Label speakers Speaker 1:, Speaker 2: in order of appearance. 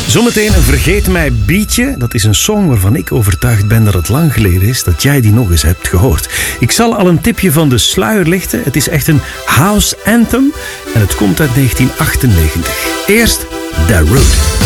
Speaker 1: Zometeen een Vergeet Mij beatje. Dat is een song waarvan ik overtuigd ben dat het lang geleden is dat jij die nog eens hebt gehoord. Ik zal al een tipje van de sluier lichten. Het is echt een house anthem en het komt uit 1998. Eerst The Root.